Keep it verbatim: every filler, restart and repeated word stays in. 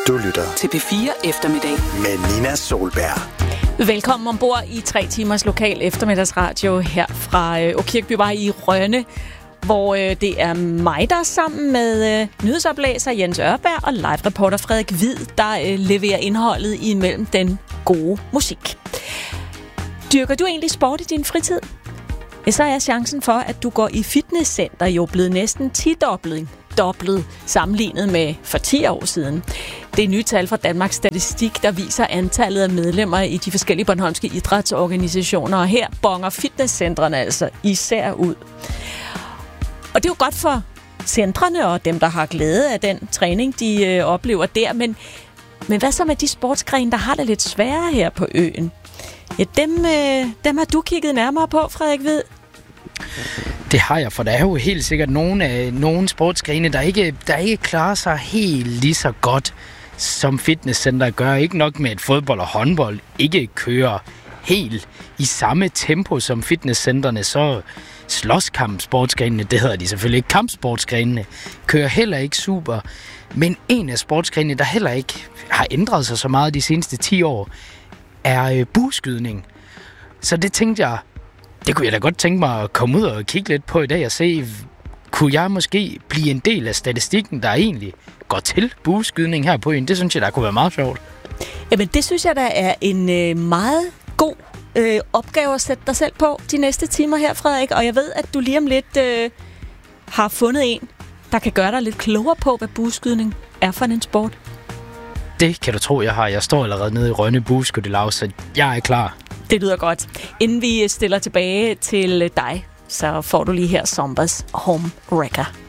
Du lytter til P fire Eftermiddag med Nina Solberg. Velkommen ombord i tre timers lokal eftermiddagsradio her fra øh, Kirkbyvej i Rønne, hvor øh, det er mig, der er sammen med øh, nyhedsoplæser Jens Ørberg og live-reporter Frederik Hvid, der øh, leverer indholdet imellem den gode musik. Dyrker du egentlig sport i din fritid? Ja, så er chancen for, at du går i fitnesscenter jo blevet næsten tidoblet dobblet sammenlignet med for ti år siden. Det er nye tal fra Danmarks Statistik, der viser antallet af medlemmer i de forskellige bornholmske idrætsorganisationer, og her bonger fitnesscentrene altså især ud. Og det er jo godt for centrene og dem, der har glæde af den træning, de øh, oplever der, men, men hvad så med de sportsgrene, der har det lidt sværere her på øen? Ja, dem, øh, dem har du kigget nærmere på, Frederik Hvid. Det har jeg, for der er jo helt sikkert nogle, af, nogle sportsgrene, der ikke, der ikke klarer sig helt lige så godt, som fitnesscenter gør. Ikke nok med, at fodbold og håndbold ikke kører helt i samme tempo som fitnesscenterne, så slåskampsportsgrenene, det hedder de selvfølgelig ikke, kampsportsgrenene, kører heller ikke super. Men en af sportsgrenene, der heller ikke har ændret sig så meget de seneste ti år, er bueskydning. Så det tænkte jeg, det kunne jeg da godt tænke mig at komme ud og kigge lidt på i dag og se, kunne jeg måske blive en del af statistikken, der egentlig går til bueskydning her på øen. Det synes jeg, der kunne være meget sjovt. Jamen det synes jeg, der er en øh, meget god øh, opgave at sætte dig selv på de næste timer her, Frederik. Og jeg ved, at du lige om lidt øh, har fundet en, der kan gøre dig lidt klogere på, hvad bueskydning er for en sport. Det kan du tro, jeg har. Jeg står allerede nede i Rønne Bueskyttelaug, så jeg er klar. Det lyder godt. Inden vi stiller tilbage til dig, så får du lige her Zombas Home Wrecker.